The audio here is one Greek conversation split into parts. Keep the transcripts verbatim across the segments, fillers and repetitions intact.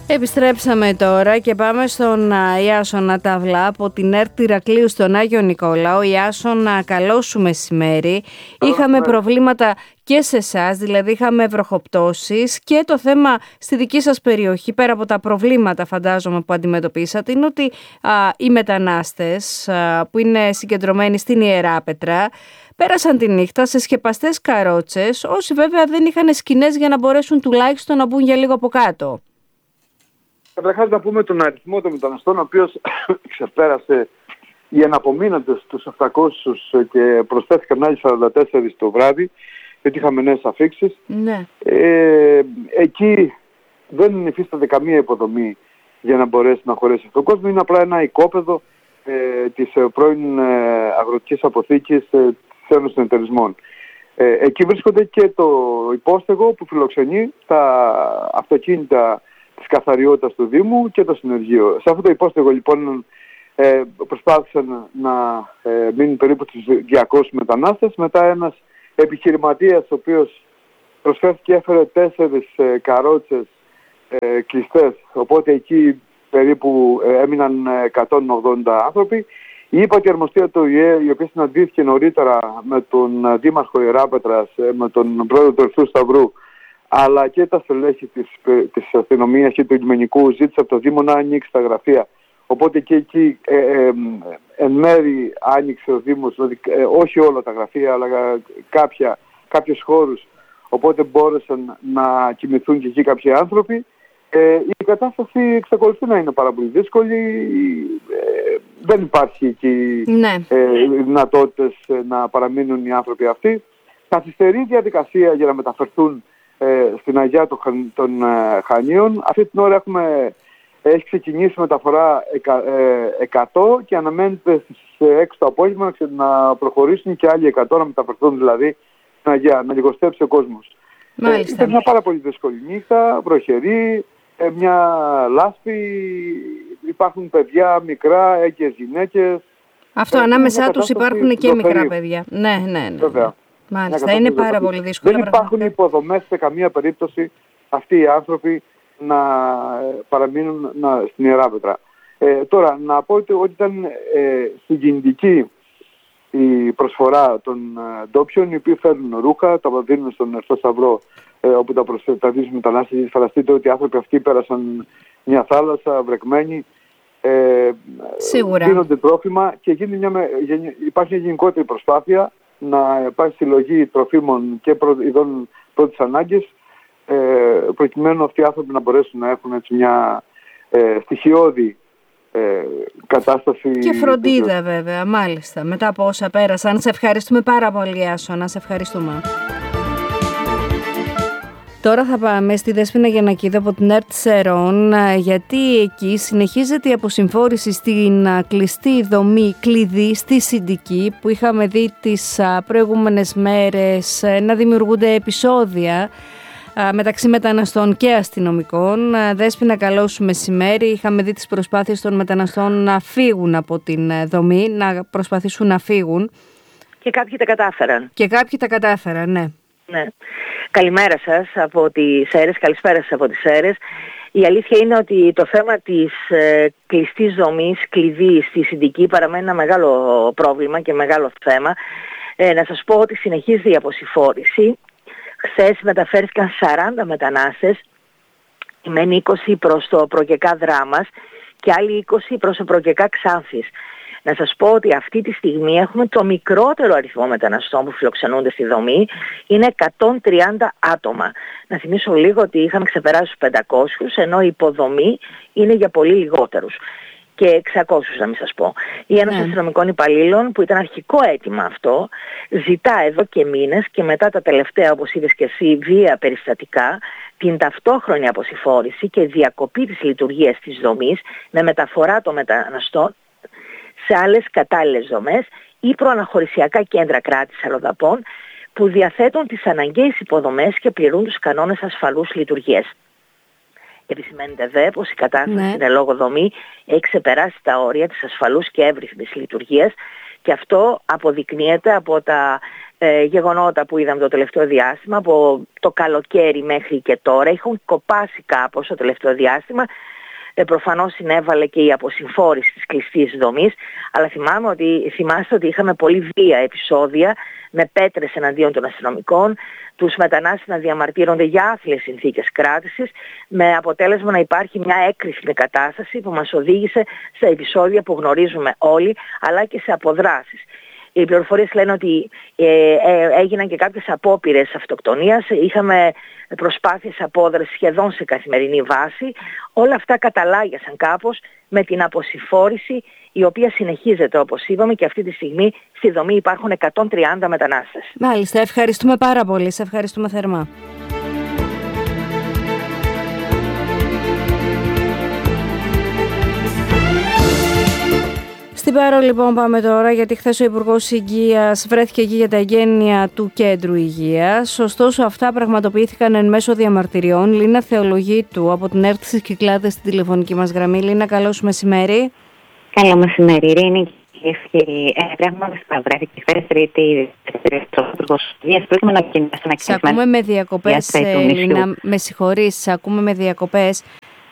Επιστρέψαμε τώρα και πάμε στον Ιάσονα Ταυλά από την ΕΡΤ Ηρακλείου στον Άγιο Νικόλαο. Ιάσονα, καλό σου μεσημέρι. Καλό είχαμε μεσημέρι. προβλήματα και σε εσάς, δηλαδή είχαμε βροχοπτώσεις, και το θέμα στη δική σας περιοχή, πέρα από τα προβλήματα φαντάζομαι που αντιμετωπίσατε, είναι ότι α, οι μετανάστες α, που είναι συγκεντρωμένοι στην Ιεράπετρα πέρασαν τη νύχτα σε σκεπαστές καρότσες, όσοι βέβαια δεν είχαν σκηνές για να μπορέσουν τουλάχιστον να μπουν για λίγο από κάτω. Καταρχάς να πούμε τον αριθμό των μεταναστών, ο οποίος ξεπέρασε οι εναπομείνοντες τους επτακόσιους και προσθέθηκαν άλλοι σαράντα τέσσερα το βράδυ, γιατί είχαμε νέες αφίξεις. Ναι. Ε, εκεί δεν υφίσταται καμία υποδομή για να μπορέσει να χωρέσει αυτόν τον κόσμο. Είναι απλά ένα οικόπεδο ε, της ε, πρώην ε, αγροτικής αποθήκης ε, της Ένωσης των Εταιρισμών. Ε, εκεί βρίσκονται και το υπόστεγο που φιλοξενεί τα αυτοκίνητα της καθαριότητας του Δήμου και το συνεργείο. Σε αυτό το υπόστεγο λοιπόν ε, προσπάθησαν να ε, μείνουν περίπου τους διακόσιους μετανάστες. Μετά ένας επιχειρηματίας, ο οποίος προσφέρθηκε, έφερε τέσσερις ε, καρότσες ε, κλειστές, οπότε εκεί περίπου ε, έμειναν εκατόν ογδόντα άνθρωποι. Η ύπατη αρμοστία του ΟΗΕ, η οποία συναντήθηκε νωρίτερα με τον Δήμαρχο Ιεράπετρας, ε, με τον πρόεδρο του Ερυθρού Σταυρού, αλλά και τα στελέχη της, της αστυνομίας και του λιμενικού, ζήτησε από το Δήμο να ανοίξει τα γραφεία. Οπότε και εκεί ε, ε, εν μέρη άνοιξε ο Δήμος, δηλαδή, ε, όχι όλα τα γραφεία, αλλά κάποια, κάποιους χώρους, οπότε μπόρεσαν να κοιμηθούν και εκεί κάποιοι άνθρωποι. Ε, η κατάσταση εξακολουθεί να είναι πάρα πολύ δύσκολη, ε, δεν υπάρχει εκεί ναι. ε, δυνατότητες να παραμείνουν οι άνθρωποι αυτοί. Καθυστερεί η διαδικασία για να μεταφερθούν ε, στην Αγιά των, των ε, Χανίων. Αυτή την ώρα έχουμε... Έχει ξεκινήσει μεταφορά εκατό και αναμένεται στις έξι το απόγευμα να προχωρήσουν και άλλοι εκατό να μεταφερθούν, δηλαδή για να λιγοστέψει ο κόσμος. Μάλιστα. Ήταν μια πάρα πολύ δύσκολη νύχτα, βροχερή, μια λάσπη, υπάρχουν παιδιά μικρά, έγκυες γυναίκες. Αυτό ε, ανάμεσά τους υπάρχουν και μικρά παιδιά. Ναι, ναι, ναι. Βέβαια. Μάλιστα, είναι πάρα δοτερή. Πολύ δύσκολο. Δεν υπάρχουν υποδομές σε καμία περίπτωση αυτοί οι άνθρωποι να παραμείνουν να, στην Ιεράπετρα. Ε, τώρα, να πω ότι, ότι ήταν ε, συγκινητική η προσφορά των ε, ντόπιων, οι οποίοι φέρνουν ρούχα, τα δίνουν στον Ερυθρό Σταυρό, ε, όπου τα προστατεύουν μετανάστες. Φανταστείτε ότι οι άνθρωποι αυτοί πέρασαν μια θάλασσα βρεγμένη, ε, σίγουρα δίνονται τρόφιμα και γίνει μια, υπάρχει μια γενικότερη προσπάθεια να υπάρχει συλλογή τροφίμων και προ, ειδών πρώτης ανάγκης, προκειμένου αυτοί οι άνθρωποι να μπορέσουν να έχουν έτσι μια ε, στοιχειώδη ε, κατάσταση. Και φροντίδα βέβαια, μάλιστα, μετά από όσα πέρασαν. Σε ευχαριστούμε πάρα πολύ, Ιάσονα, σε ευχαριστούμε. Τώρα θα πάμε στη Δέσποινα Γιαννακίδου από την ΕΡΤ Σερών, γιατί εκεί συνεχίζεται η αποσυμφόρηση στην κλειστή δομή κλειδί στη Συντική, που είχαμε δει τις προηγούμενες μέρες να δημιουργούνται επεισόδια μεταξύ μεταναστών και αστυνομικών. Δέσποινα, καλό σου μεσημέρι. Είχαμε δει τις προσπάθειες των μεταναστών να φύγουν από την δομή, να προσπαθήσουν να φύγουν. Και κάποιοι τα κατάφεραν. Και κάποιοι τα κατάφεραν, ναι. Ναι. Καλημέρα σας από τις Σέρρες, καλησπέρα σας από τις Σέρρες. Η αλήθεια είναι ότι το θέμα της ε, κλειστής δομής, κλειδί στη Συντική, παραμένει ένα μεγάλο πρόβλημα και μεγάλο θέμα. Ε, να σας πω ότι συνεχίζει η αποσυμφόρηση. Χθες μεταφέρθηκαν σαράντα μετανάστες, μεν είκοσι προς το Προκεκά Δράμας και άλλοι είκοσι προς το Προκεκά Ξάνθης. Να σας πω ότι αυτή τη στιγμή έχουμε το μικρότερο αριθμό μεταναστών που φιλοξενούνται στη δομή, είναι εκατόν τριάντα άτομα. Να θυμίσω λίγο ότι είχαμε ξεπεράσει τους πεντακόσιους, ενώ η υποδομή είναι για πολύ λιγότερους. Και εξακόσιους να μην σας πω. Η Ένωση ναι. Αστυνομικών Υπαλλήλων, που ήταν αρχικό αίτημα αυτό, ζητά εδώ και μήνες και μετά τα τελευταία, όπως είδες και εσύ, βία περιστατικά, την ταυτόχρονη αποσυμφόρηση και διακοπή της λειτουργίας της δομής με μεταφορά των μεταναστών σε άλλες κατάλληλες δομές ή προαναχωρησιακά κέντρα κράτης αλλοδαπών που διαθέτουν τις αναγκαίες υποδομές και πληρούν τους κανόνες ασφαλούς λειτουργίας. Επισημαίνεται δε πως η κατάσταση ναι. στην ελόγω δομή έχει ξεπεράσει τα όρια της ασφαλούς και εύρυθμης λειτουργίας και αυτό αποδεικνύεται από τα ε, γεγονότα που είδαμε το τελευταίο διάστημα, από το καλοκαίρι μέχρι και τώρα. Έχουν κοπάσει κάπως το τελευταίο διάστημα. Ε, προφανώς συνέβαλε και η αποσυμφόρηση της κλειστής δομής, αλλά θυμάμαι ότι, θυμάστε ότι είχαμε πολύ βία επεισόδια με πέτρες εναντίον των αστυνομικών, τους μετανάστες να διαμαρτύρονται για άθλιες συνθήκες κράτησης, με αποτέλεσμα να υπάρχει μια έκρηθμη κατάσταση που μας οδήγησε σε επεισόδια που γνωρίζουμε όλοι, αλλά και σε αποδράσεις. Οι πληροφορίες λένε ότι ε, ε, έγιναν και κάποιες απόπειρες αυτοκτονίας, είχαμε προσπάθειες απόδρασης σχεδόν σε καθημερινή βάση. Όλα αυτά καταλάγιασαν κάπως με την αποσυμφόρηση, η οποία συνεχίζεται όπως είπαμε, και αυτή τη στιγμή στη δομή υπάρχουν εκατόν τριάντα μετανάστες. Μάλιστα, ευχαριστούμε πάρα πολύ, σε ευχαριστούμε θερμά. Στην Πάρο λοιπόν πάμε τώρα, γιατί χθες ο Υπουργός Υγείας βρέθηκε εκεί για τα εγγένεια του Κέντρου Υγείας. Ωστόσο αυτά πραγματοποιήθηκαν εν μέσω διαμαρτυριών. Λίνα Θεολογίτου από την ΕΡΤ στις Κυκλάδες στην τηλεφωνική μας γραμμή. Λίνα, καλώς μεσημέρι. Καλό μεσημέρι, Ειρήνη. Ευχή. Ε, πράγματι βρέθηκε χθες Τρίτη ο Υπουργός Υγείας. Πρέπει να κινηθεί να Σε ακούμε με διακοπές, Λίνα, με συγχωρείς, σε ακούμε με διακοπές.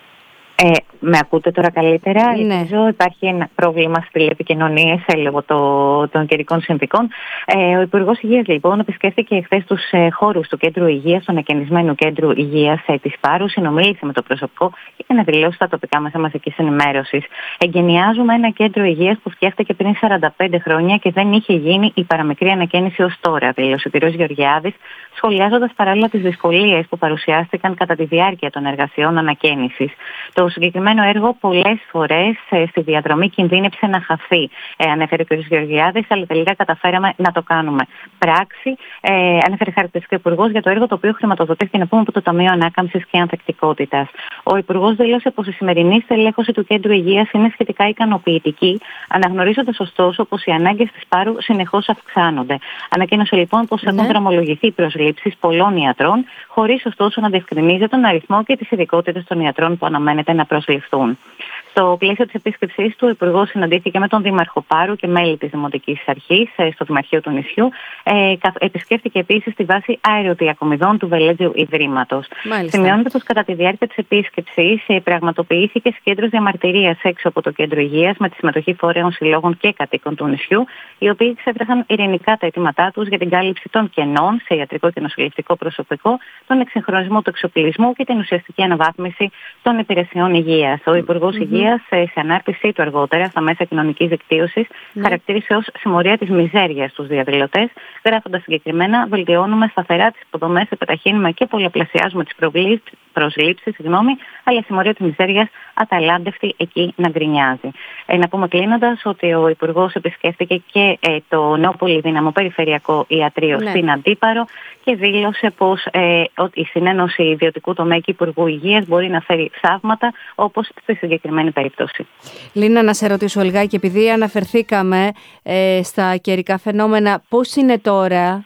Ε, με ακούτε τώρα καλύτερα? Ναι. Ελπίζω. Υπάρχει ένα πρόβλημα στις τηλεπικοινωνίες λόγω το, των καιρικών συνθήκων. Ε, ο Υπουργός Υγείας λοιπόν επισκέφθηκε χθες τους ε, χώρους του Κέντρου Υγείας, του ανακαινισμένου Κέντρου Υγείας ε, της Πάρου, συνομίλησε με το προσωπικό και έκανε δηλώσει στα τοπικά μέσα μαζικής ενημέρωσης. Εγκαινιάζουμε ένα κέντρο υγείας που φτιάχτηκε πριν σαράντα πέντε χρόνια και δεν είχε γίνει η παραμικρή ανακαίνιση ως τώρα, δήλωσε ο κ. Γεωργιάδης, σχολιάζοντας παράλληλα τις δυσκολίες που παρουσιάστηκαν κατά τη διάρκεια των εργασιών ανακαίνισης. Το συγκεκριμένο έργο πολλές φορές ε, στη διαδρομή κινδύνεψε να χαθεί, ε, ανέφερε ο κ. Γεωργιάδης, αλλά τελικά καταφέραμε να το κάνουμε πράξη. Ε, ανέφερε χαρακτηριστικό Υπουργός για το έργο το οποίο χρηματοδοτήθηκε από το Ταμείο Ανάκαμψης και Ανθεκτικότητας. Ο Υπουργός δήλωσε πως η σημερινή στελέχωση του Κέντρου Υγείας είναι σχετικά ικανοποιητική, αναγνωρίζοντας ωστόσο πως οι ανάγκες της Πάρου συνεχώς αυξάνονται. Ανακοίνωσε λοιπόν πως Ναι. έχουν δρομολογηθεί προσλήψεις πολλών ιατρών, χωρίς ωστόσο να διευκρινίζει τον αριθμό και τις ειδικότητες των ιατρών που αναμένεται να προσληφθούν. Στο πλαίσιο της επίσκεψής του, ο Υπουργός συναντήθηκε με τον Δήμαρχο Πάρου και μέλη της Δημοτικής Αρχής στο Δημαρχείο του νησιού. Ε, επισκέφθηκε επίσης τη βάση αεροδιακομιδών του Βελέτζιου Ιδρύματος. Σημειώνεται πως κατά τη διάρκεια της επίσκεψης ε, πραγματοποιήθηκε συγκέντρωση διαμαρτυρίας έξω από το Κέντρο Υγείας με τη συμμετοχή φορέων, συλλόγων και κατοίκων του νησιού, οι οποίοι εξέφρασαν ειρηνικά τα αιτήματά τους για την κάλυψη των κενών σε ιατρικό και νοσηλευτικό προσωπικό, τον εξυγχρονισμό του εξοπλισμού και την ουσιαστική αναβάθμιση των υπηρεσιών υγείας. Ο Υπουργός mm-hmm. Υγείας, σε ανάρτησή του αργότερα στα μέσα κοινωνικής δικτύωσης, mm-hmm. χαρακτήρισε ως συμμορία της μιζέριας τους διαδηλωτές, γράφοντας συγκεκριμένα: βελτιώνουμε σταθερά τις υποδομές, επιταχύνουμε και πολλαπλασιάζουμε τις προσλήψεις, συγγνώμη, αλλά η συμμορία της μιζέριας αταλάντευτη εκεί να γκρινιάζει. Ε, να πούμε κλείνοντας ότι ο Υπουργός επισκέφθηκε και ε, το νέο πολυδύναμο περιφερειακό ιατρείο ναι. στην Αντίπαρο και δήλωσε πως ε, ότι η συνένωση ιδιωτικού τομέα και Υπουργού Υγείας μπορεί να φέρει θαύματα, όπως στη συγκεκριμένη περίπτωση. Λίνα, να σε ρωτήσω λιγάκι, επειδή αναφερθήκαμε ε, στα καιρικά φαινόμενα, πώς είναι τώρα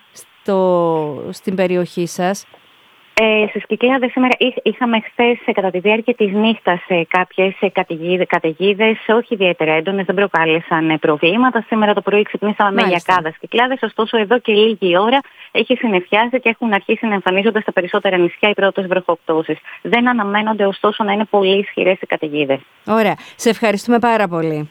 στο, στην περιοχή σας? Ε, στις Κυκλάδες σήμερα είχαμε χθες κατά τη διάρκεια της νύχτας κάποιες καταιγίδες, όχι ιδιαίτερα έντονες, δεν προκάλεσαν προβλήματα. Σήμερα το πρωί ξυπνήσαμε με γιακάδα στις Κυκλάδες, ωστόσο εδώ και λίγη ώρα έχει συννεφιάσει και έχουν αρχίσει να εμφανίζονται στα περισσότερα νησιά οι πρώτες βροχοπτώσεις. Δεν αναμένονται ωστόσο να είναι πολύ ισχυρές οι καταιγίδες. Ωραία. Σε ευχαριστούμε πάρα πολύ.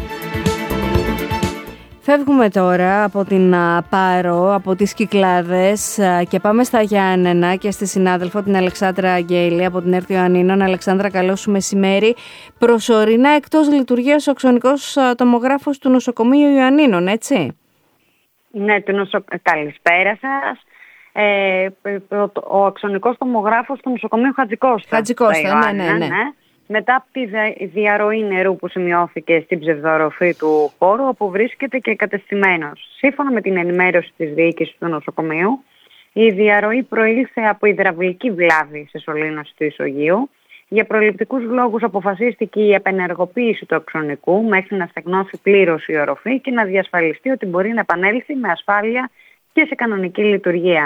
Φεύγουμε τώρα από την Πάρο, από τις Κυκλάδες και πάμε στα Γιάννενα και στη συνάδελφο την Αλεξάνδρα Αγγέλη από την ΕΡΤ Ιωαννίνων. Αλεξάνδρα, καλό σου μεσημέρι. Προσωρινά εκτός λειτουργίας ο οξονικός τομογράφος του νοσοκομείου Ιωαννίνων, έτσι? Ναι, του νοσο... καλησπέρα σας. Ε, ο οξονικός τομογράφος του νοσοκομείου Χατζικώστα. Χατζικώστα, ναι, ναι, ναι. ναι. Μετά από τη διαρροή νερού που σημειώθηκε στην ψευδορροφή του χώρου, όπου βρίσκεται και εγκατεστημένος. Σύμφωνα με την ενημέρωση της διοίκησης του νοσοκομείου, η διαρροή προήλθε από υδραυλική βλάβη σε σωλήνωση του ισογείου. Για προληπτικούς λόγους αποφασίστηκε η επενεργοποίηση του οξονικού μέχρι να στεγνώσει πλήρως η οροφή και να διασφαλιστεί ότι μπορεί να επανέλθει με ασφάλεια και σε κανονική λειτουργία.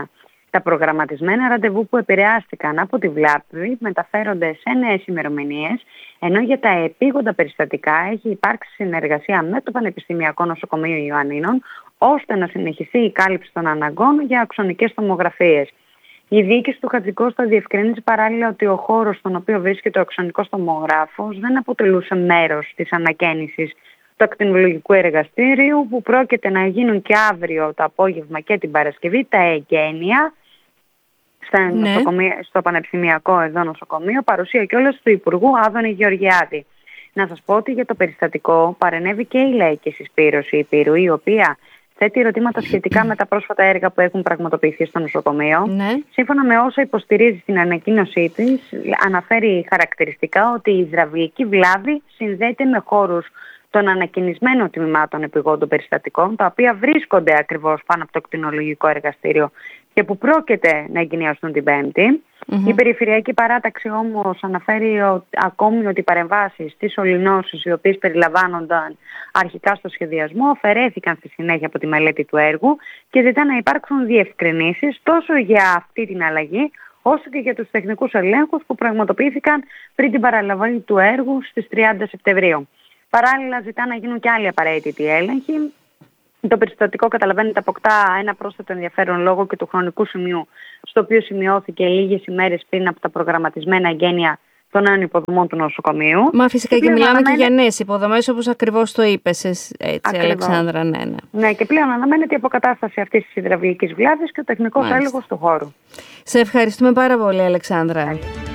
Τα προγραμματισμένα ραντεβού που επηρεάστηκαν από τη βλάβη μεταφέρονται σε νέες ημερομηνίες, ενώ για τα επίγοντα περιστατικά έχει υπάρξει συνεργασία με το Πανεπιστημιακό Νοσοκομείο Ιωαννίνων, ώστε να συνεχιστεί η κάλυψη των αναγκών για αξονικές τομογραφίες. Η διοίκηση του Χατζικώστα διευκρίνησε παράλληλα ότι ο χώρος στον οποίο βρίσκεται ο αξονικός τομογράφος δεν αποτελούσε μέρος της ανακαίνησης του ακτινολογικού εργαστήριου, που πρόκειται να γίνουν και αύριο το απόγευμα και την Παρασκευή τα εγγένεια ναι. στο Πανεπιστημιακό εδώ νοσοκομείο, παρουσία κιόλας του Υπουργού Άδωνη Γεωργιάδη. Να σας πω ότι για το περιστατικό παρενέβη και η Λαϊκή Συσπήρωση Υπήρου, η οποία θέτει ερωτήματα σχετικά με τα πρόσφατα έργα που έχουν πραγματοποιηθεί στο νοσοκομείο. Ναι. Σύμφωνα με όσα υποστηρίζει στην ανακοίνωσή της, αναφέρει χαρακτηριστικά ότι η υδραυλική βλάβη συνδέεται με χώρους των ανακαινισμένων τμήματων επιγόντων περιστατικών, τα οποία βρίσκονται ακριβώς πάνω από το κτηνολογικό εργαστήριο και που πρόκειται να εγκαινιαστούν την Πέμπτη. Mm-hmm. Η περιφερειακή παράταξη όμως αναφέρει ο, ακόμη ότι οι παρεμβάσεις στις ολυνώσεις, οι οποίες περιλαμβάνονταν αρχικά στο σχεδιασμό, αφαιρέθηκαν στη συνέχεια από τη μελέτη του έργου και ζητά να υπάρξουν διευκρινήσεις τόσο για αυτή την αλλαγή, όσο και για τους τεχνικούς ελέγχους που πραγματοποιήθηκαν πριν την παραλαβή του έργου στις τριάντα Σεπτεμβρίου. Παράλληλα, ζητά να γίνουν και άλλοι απαραίτητοι έλεγχοι. Το περιστατικό, καταλαβαίνετε, αποκτά ένα πρόσθετο ενδιαφέρον λόγω και του χρονικού σημείου, στο οποίο σημειώθηκε λίγες ημέρες πριν από τα προγραμματισμένα εγγένεια των νέων υποδομών του νοσοκομείου. Μα φυσικά και, και μιλάμε αναμένε... και για νέες υποδομές, όπως ακριβώς το είπες, έτσι, Αλεξάνδρα. Ναι, ναι. ναι, και πλέον αναμένεται η αποκατάσταση αυτής της υδραυλικής βλάβης και ο τεχνικός έλεγχος του χώρου. Σε ευχαριστούμε πάρα πολύ, Αλεξάνδρα. Άλυτα.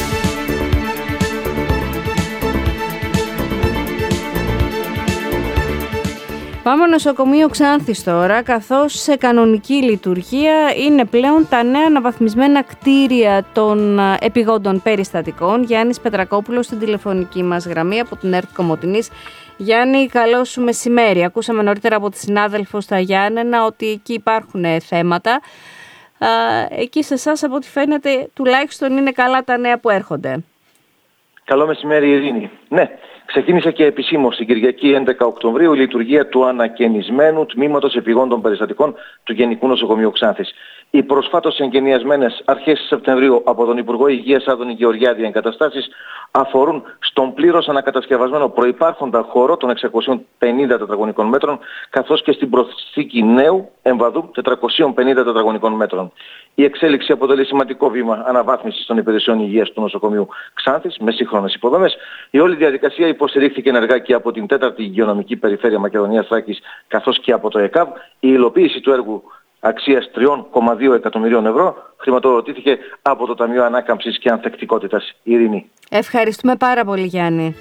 Πάμε νοσοκομείο Ξάνθης τώρα, καθώς σε κανονική λειτουργία είναι πλέον τα νέα αναβαθμισμένα κτίρια των επιγόντων περιστατικών. Γιάννης Πετρακόπουλος στην τηλεφωνική μας γραμμή από την ΕΡΤ Κομοτηνής. Γιάννη, καλό σου μεσημέρι. Ακούσαμε νωρίτερα από τη συνάδελφο στα Γιάννενα ότι εκεί υπάρχουν θέματα. Εκεί σε εσάς, από ό,τι φαίνεται, τουλάχιστον είναι καλά τα νέα που έρχονται. Καλό μεσημέρι, Ειρήνη. Ναι. Ξεκίνησε και επισήμως την Κυριακή έντεκα Οκτωβρίου η λειτουργία του ανακαινισμένου τμήματος επιγόντων περιστατικών του Γενικού Νοσοκομείου Ξάνθης. Οι προσφάτως εγκαινιασμένες αρχές Σεπτεμβρίου από τον Υπουργό Υγείας Άδωνη Γεωργιάδη εγκαταστάσεις αφορούν στον πλήρως ανακατασκευασμένο προϋπάρχοντα χώρο των εξακόσιων πενήντα τετραγωνικών μέτρων, καθώς και στην προσθήκη νέου εμβαδού τετρακόσιων πενήντα τετραγωνικών μέτρων. Η εξέλιξη αποτελεί σημαντικό βήμα αναβάθμισης των υπηρεσιών υγείας του νοσοκομείου Ξάνθης με σύγχρονες υποδομές. Η όλη διαδικασία υποστηρίχθηκε ενεργά και από την τέταρτη Υγειονομική Περιφέρεια Μακεδονίας Θράκης, καθώς και από το ΕΚΑΒ. Η υλοποίηση του έργου αξίας τρία κόμμα δύο εκατομμυρίων ευρώ χρηματοδοτήθηκε από το Ταμείο Ανάκαμψης και Ανθεκτικότητας. Ειρήνη. Ευχαριστούμε πάρα πολύ, Γιάννη.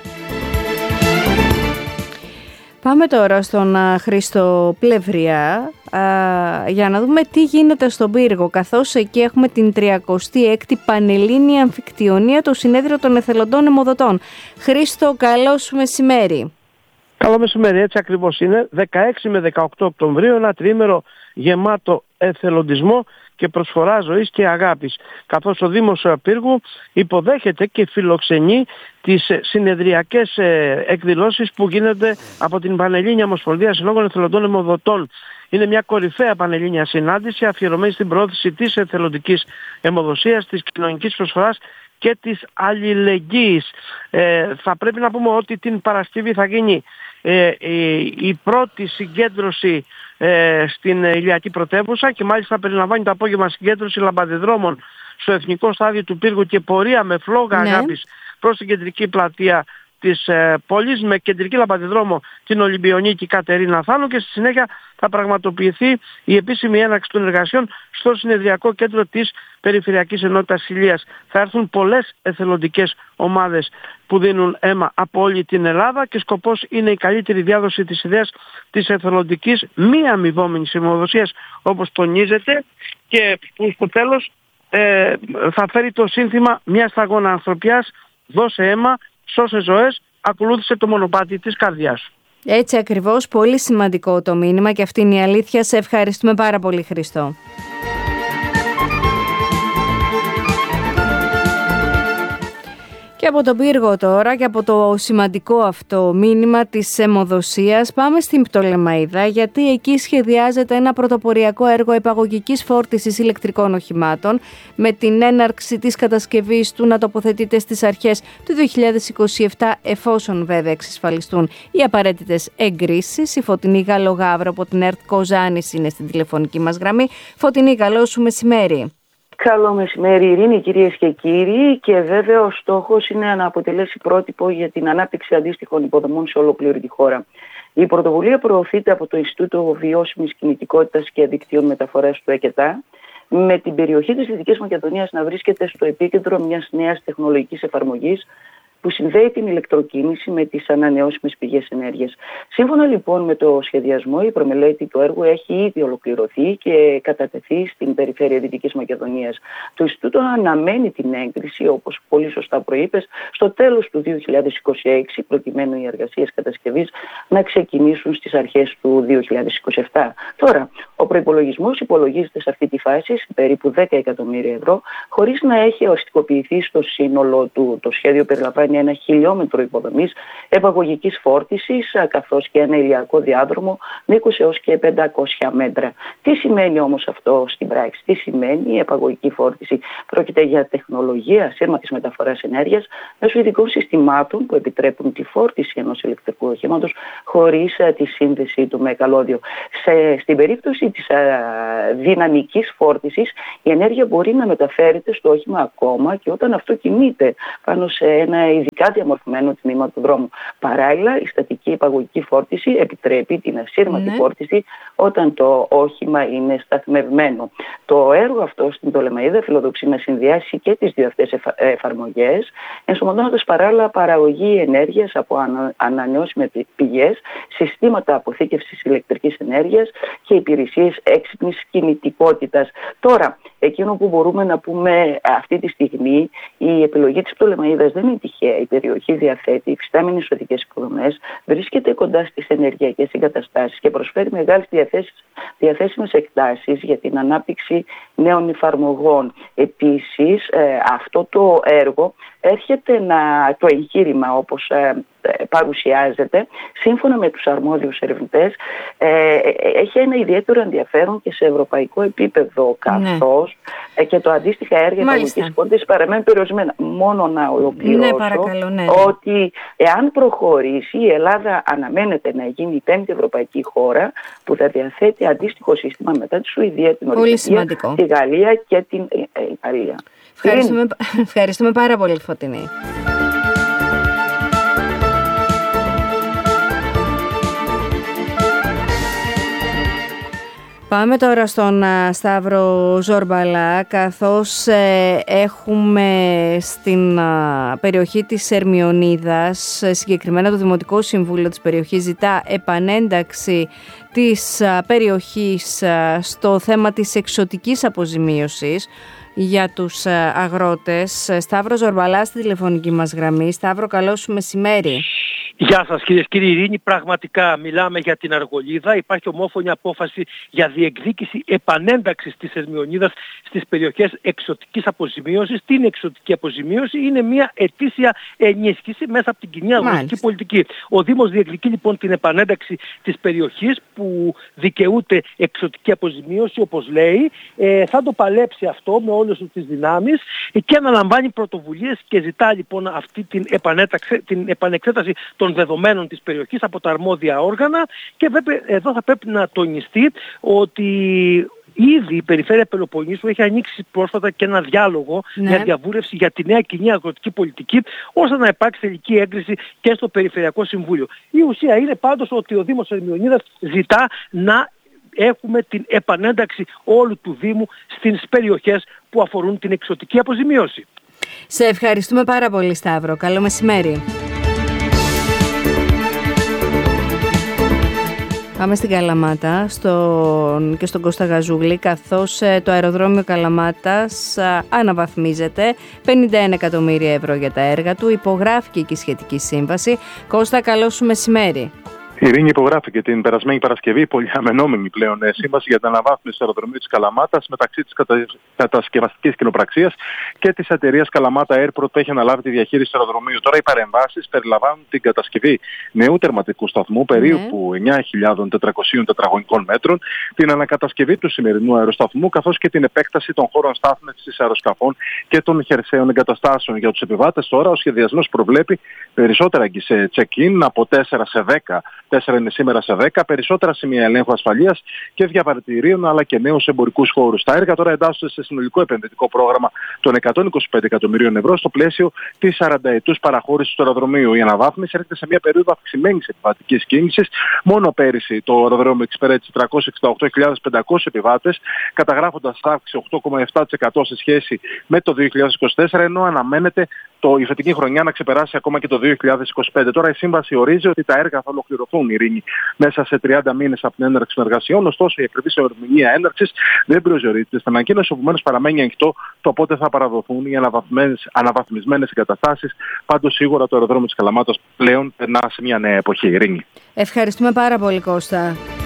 Πάμε τώρα στον α, Χρήστο Πλευριά α, για να δούμε τι γίνεται στον Πύργο, καθώς εκεί έχουμε την τριακοστή έκτη Πανελλήνια Αμφικτιονία, το Συνέδριο των Εθελοντών Αιμοδοτών. Χρήστο, καλό σου μεσημέρι. Καλό μεσημέρι, έτσι ακριβώς είναι. δεκαέξι με δεκαοκτώ Οκτωβρίου, ένα τριήμερο γεμάτο εθελοντισμό και προσφορά ζωής και αγάπης, καθώς ο Δήμος Πύργου υποδέχεται και φιλοξενεί τις συνεδριακές εκδηλώσεις που γίνονται από την Πανελλήνια Ομοσπονδία Συλλόγων Εθελοντών Αιμοδοτών. Είναι μια κορυφαία πανελλήνια συνάντηση αφιερωμένη στην προώθηση της εθελοντικής αιμοδοσίας, της κοινωνικής προσφοράς και της αλληλεγγύης. Ε, θα πρέπει να πούμε ότι την Παρασκευή θα γίνει ε, η, η πρώτη συγκέντρωση ε, στην Ηλιακή Πρωτεύουσα και μάλιστα περιλαμβάνει το απόγευμα συγκέντρωση λαμπαδιδρόμων στο Εθνικό Στάδιο του Πύργου και πορεία με φλόγα ναι. αγάπης προς την κεντρική πλατεία της ε, πόλης με κεντρική λαμπαδιδρόμο την Ολυμπιονίκη Κατερίνα Θάνου, και στη συνέχεια θα πραγματοποιηθεί η επίσημη έναρξη των εργασιών στο συνεδριακό κέντρο της Περιφερειακής Ενότητας Ηλίας. Θα έρθουν πολλές εθελοντικές ομάδες που δίνουν αίμα από όλη την Ελλάδα και σκοπός είναι η καλύτερη διάδοση της ιδέας της εθελοντικής μη αμοιβόμενης αιμοδοσίας, όπως τονίζεται, και που στο τέλος ε, θα φέρει το σύνθημα «Μια σταγόνα ανθρωπιάς, δώσε αίμα, σώσε ζωές, ακολούθησε το μονοπάτι της καρδιάς σου». Έτσι ακριβώς, πολύ σημαντικό το μήνυμα και αυτή είναι η αλήθεια. Σε ευχαριστούμε πάρα πολύ, Χριστό. Και από τον πύργο τώρα και από το σημαντικό αυτό μήνυμα της αιμοδοσίας πάμε στην Πτολεμαΐδα, γιατί εκεί σχεδιάζεται ένα πρωτοποριακό έργο επαγωγικής φόρτισης ηλεκτρικών οχημάτων με την έναρξη της κατασκευής του να τοποθετείται στις αρχές του δύο χιλιάδες είκοσι επτά, εφόσον βέβαια εξασφαλιστούν οι απαραίτητες εγκρίσεις. Η Φωτεινή Γαλλογάβρο από την ΕΡΤ Κοζάνης είναι στην τηλεφωνική μας γραμμή. Φωτεινή, καλό σου μεσημέρι. Καλό μεσημέρι, Ειρήνη, κυρίες και κύριοι. Και βέβαια ο στόχος είναι να αποτελέσει πρότυπο για την ανάπτυξη αντίστοιχων υποδομών σε ολόκληρη τη χώρα. Η πρωτοβουλία προωθείται από το Ινστιτούτο Βιώσιμης Κινητικότητας και Δικτύων Μεταφοράς του ΕΚΕΤΑ, με την περιοχή της Δυτικής Μακεδονίας να βρίσκεται στο επίκεντρο μιας νέας τεχνολογικής εφαρμογής που συνδέει την ηλεκτροκίνηση με τις ανανεώσιμες πηγές ενέργειας. Σύμφωνα λοιπόν με το σχεδιασμό, η προμελέτη του έργου έχει ήδη ολοκληρωθεί και κατατεθεί στην περιφέρεια Δυτικής Μακεδονίας. Το Ινστιτούτο αναμένει την έγκριση, όπως πολύ σωστά προείπες, στο τέλος του δύο χιλιάδες είκοσι έξι, προκειμένου οι εργασίες κατασκευής να ξεκινήσουν στις αρχές του δύο χιλιάδες είκοσι επτά. Τώρα, ο προϋπολογισμός υπολογίζεται σε αυτή τη φάση σε περίπου δέκα εκατομμύρια ευρώ, χωρίς να έχει οριστικοποιηθεί στο σύνολό του. Το σχέδιο περιλαμβάνει ένα χιλιόμετρο υποδομής επαγωγικής φόρτισης, καθώς και ένα ηλιακό διάδρομο με είκοσι έως και πεντακόσια μέτρα. Τι σημαίνει όμως αυτό στην πράξη? Τι σημαίνει η επαγωγική φόρτιση? Πρόκειται για τεχνολογία ασύρματης μεταφοράς ενέργειας μέσω ειδικών συστημάτων που επιτρέπουν τη φόρτιση ενός ηλεκτρικού οχήματος χωρίς τη σύνδεση του με καλώδιο. Σε, στην περίπτωση της α, δυναμικής φόρτισης, η ενέργεια μπορεί να μεταφέρεται στο όχημα ακόμα και όταν αυτό κινείται πάνω σε ένα ειδικά διαμορφωμένο τμήμα του δρόμου. Παράλληλα, η στατική επαγωγική φόρτιση επιτρέπει την ασύρματη ναι. φόρτιση όταν το όχημα είναι σταθμευμένο. Το έργο αυτό στην Πτολεμαΐδα φιλοδοξεί να συνδυάσει και τις δύο αυτές εφα- εφαρμογές, ενσωματώνοντας παράλληλα παραγωγή ενέργειας από ανα- ανανεώσιμες πηγές, συστήματα αποθήκευσης ηλεκτρικής ενέργειας και υπηρεσίες έξυπνης κινητικότητας. Τώρα, εκείνο που μπορούμε να πούμε αυτή τη στιγμή, η επιλογή της Πτολεμαΐδας δεν είναι τυχαία. Η περιοχή διαθέτει υφιστάμενες οδικές υποδομές, βρίσκεται κοντά στις ενεργειακές εγκαταστάσεις και προσφέρει μεγάλες διαθέσιμες εκτάσεις για την ανάπτυξη νέων εφαρμογών. Επίσης, ε, αυτό το έργο έρχεται να, το εγχείρημα όπως ε, παρουσιάζεται, σύμφωνα με τους αρμόδιους ερευνητές, ε, έχει ένα ιδιαίτερο ενδιαφέρον και σε ευρωπαϊκό επίπεδο, καθώς ναι. και το αντίστοιχα έργα επαγωγικής φόρτισης παραμένουν περιορισμένα. Μόνο να ολοκληρώσω ναι, παρακαλώ, ναι. ότι εάν προχωρήσει, η Ελλάδα αναμένεται να γίνει η πέμπτη ευρωπαϊκή χώρα που θα διαθέτει αντίστοιχο σύστημα μετά τη Σουηδία, την Ορβηγία, τη Γαλλία και την Ιταλία. Ευχαριστούμε, ευχαριστούμε πάρα πολύ, Φωτεινή. Πάμε τώρα στον Σταύρο Ζορμπαλά, καθώς ε, έχουμε στην α, περιοχή της Ερμιονίδας, συγκεκριμένα το Δημοτικό Συμβούλιο της περιοχής ζητά επανένταξη της α, περιοχής α, στο θέμα της εξωτικής αποζημίωσης για τους α, αγρότες. Σταύρο Ζορμπαλά στη τηλεφωνική μας γραμμή. Σταύρο, καλό σου μεσημέρι. Γεια σας κυρίες και κύριοι. Ειρήνη, πραγματικά μιλάμε για την Αργολίδα. Υπάρχει ομόφωνη απόφαση για διεκδίκηση επανένταξης της Ερμιονίδας στις περιοχές εξωτικής αποζημίωσης. Τι είναι εξωτική αποζημίωση? Είναι μια ετήσια ενίσχυση μέσα από την κοινή αγροτική πολιτική. Ο Δήμος διεκδικεί λοιπόν την επανένταξη της περιοχής που δικαιούται εξωτική αποζημίωση, όπως λέει. Ε, θα το παλέψει αυτό με όλες τις δυνάμεις και αναλαμβάνει πρωτοβουλίες και ζητά λοιπόν αυτή την, την επανεξέταση των δεδομένων της περιοχής από τα αρμόδια όργανα. Και βέβαια εδώ θα πρέπει να τονιστεί ότι ήδη η Περιφέρεια Πελοποννήσου έχει ανοίξει πρόσφατα και ένα διάλογο, ναι. μια διαβούλευση για τη νέα κοινή αγροτική πολιτική, ώστε να υπάρξει τελική έγκριση και στο Περιφερειακό Συμβούλιο. Η ουσία είναι πάντως ότι ο Δήμος Ερμιονίδας ζητά να έχουμε την επανένταξη όλου του Δήμου στις περιοχές που αφορούν την εξωτική αποζημίωση. Σε ευχαριστούμε πάρα πολύ, Σταύρο. Καλό μεσημέρι. Πάμε στην Καλαμάτα στον, και στον Κώστα Γαζούλη, καθώς ε, το αεροδρόμιο Καλαμάτας ε, αναβαθμίζεται. πενήντα ένα εκατομμύρια ευρώ για τα έργα του. Υπογράφηκε και η σχετική σύμβαση. Κώστα, καλό σου μεσημέρι. Η Ειρήνη υπογράφηκε την περασμένη Παρασκευή πολυαμενόμενη πλέον σύμβαση για την αναβάθμιση του αεροδρομίου της Καλαμάτας μεταξύ της κατα... κατασκευαστικής κοινοπραξίας και της εταιρείας Καλαμάτα Airport που έχει αναλάβει τη διαχείριση του αεροδρομίου. Τώρα οι παρεμβάσεις περιλαμβάνουν την κατασκευή νέου τερματικού σταθμού περίπου εννιά χιλιάδες τετρακόσια τετραγωνικών μέτρων, την ανακατασκευή του σημερινού αεροσταθμού καθώς και την επέκταση των χώρων στάθμευσης αεροσκαφών και των χερσαίων εγκαταστάσεων. Για τους επιβάτες τώρα ο σχεδιασμός προβλέπει περισσότερα γκισέ check-in από τέσσερα σε δέκα. τέσσερα είναι σήμερα σε δέκα, περισσότερα σημεία ελέγχου ασφαλείας και διαβατηρίων αλλά και νέους εμπορικούς χώρους. Τα έργα τώρα εντάσσονται σε συνολικό επενδυτικό πρόγραμμα των εκατόν είκοσι πέντε εκατομμυρίων ευρώ στο πλαίσιο της σαρανταετούς παραχώρησης του αεροδρομίου. Η αναβάθμιση έρχεται σε μια περίοδο αυξημένης επιβατικής κίνησης. Μόνο πέρυσι το αεροδρόμιο εξυπηρέτησε τριακόσιες εξήντα οκτώ χιλιάδες πεντακόσιους επιβάτες, καταγράφοντας αύξηση οκτώ κόμμα επτά τοις εκατό σε σχέση με το δύο χιλιάδες είκοσι τέσσερα, ενώ αναμένεται το, η φετινή χρονιά να ξεπεράσει ακόμα και το δύο χιλιάδες είκοσι πέντε. Τώρα η σύμβαση ορίζει ότι τα έργα θα ολοκληρωθούν, Ειρήνη, μέσα σε τριάντα μήνες από την έναρξη των εργασιών. Ωστόσο, η ακριβής ερμηνεία έναρξης δεν προσδιορίζεται στην ανακοίνωση, επομένως παραμένει ανοιχτό το πότε θα παραδοθούν οι αναβαθμισμένες εγκαταστάσεις. Πάντως, σίγουρα το αεροδρόμιο της Καλαμάτας πλέον περνά σε μια νέα εποχή, Ειρήνη. Ευχαριστούμε πάρα πολύ, Κώστα.